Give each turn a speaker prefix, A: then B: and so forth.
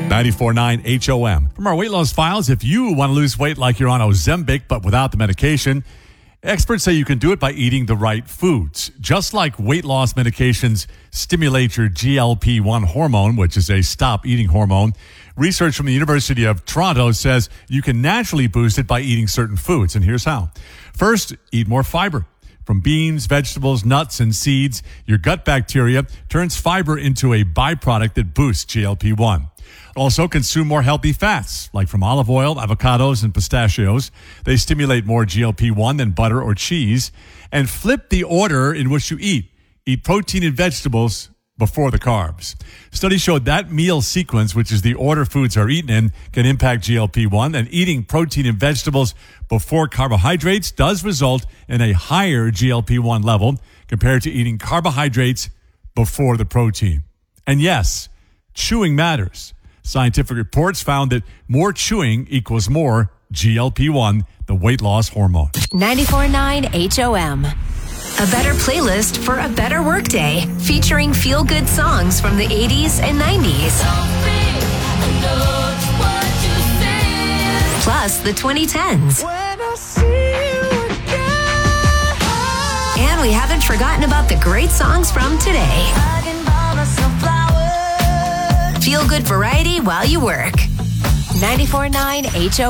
A: 94.9 HOM. From our weight loss files, if you want to lose weight like you're on Ozempic but without the medication, experts say you can do it by eating the right foods. Just like weight loss medications stimulate your GLP-1 hormone, which is a stop eating hormone, research from the University of Toronto says you can naturally boost it by eating certain foods. And here's how. First, eat more fiber. From beans, vegetables, nuts, and seeds, your gut bacteria turns fiber into a byproduct that boosts GLP-1. Also, consume more healthy fats, like from olive oil, avocados, and pistachios. They stimulate more GLP-1 than butter or cheese. And flip the order in which you eat. Eat protein and vegetables before the carbs. Studies showed that meal sequence, which is the order foods are eaten in, can impact GLP-1, and eating protein and vegetables before carbohydrates does result in a higher GLP-1 level compared to eating carbohydrates before the protein. And yes, chewing matters. Scientific reports found that more chewing equals more GLP-1, the weight loss hormone.
B: 94.9 HOM. A better playlist for a better workday, featuring feel-good songs from the 80s and 90s. Plus the 2010s. And we haven't forgotten about the great songs from today. Feel good variety while you work. 94.9 HOM.